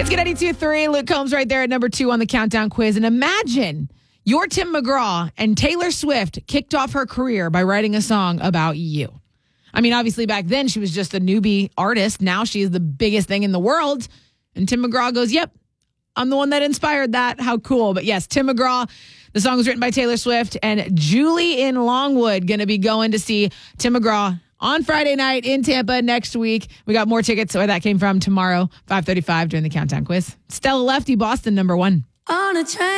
It's Get 92.3. Luke Combs right there at number 2 on the countdown quiz. And imagine you're Tim McGraw and Taylor Swift kicked off her career by writing a song about you. I mean, obviously back then she was just a newbie artist. Now she is the biggest thing in the world. And Tim McGraw goes, yep, I'm the one that inspired that. How cool. But yes, Tim McGraw, the song was written by Taylor Swift, and Julie in Longwood going to be going to see Tim McGraw on Friday night in Tampa next week. We got more tickets where that came from tomorrow, 5:35 during the countdown quiz. Stella Lefty, Boston, number 1. On a train.